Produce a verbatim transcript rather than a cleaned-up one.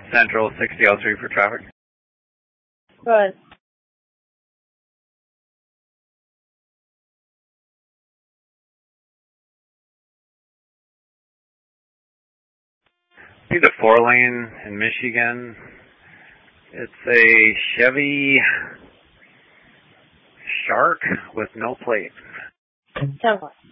Central sixty oh three for traffic. Good. See the four lane in Michigan. It's a Chevy Shark with no plate. Ten four.